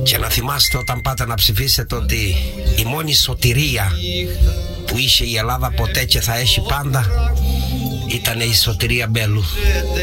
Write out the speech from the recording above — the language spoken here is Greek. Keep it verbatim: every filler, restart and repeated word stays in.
Και να θυμάστε όταν πάτε να ψηφίσετε ότι η μόνη σωτηρία που είχε η Ελλάδα ποτέ και θα έχει πάντα ήταν η σωτηρία Μπέλου.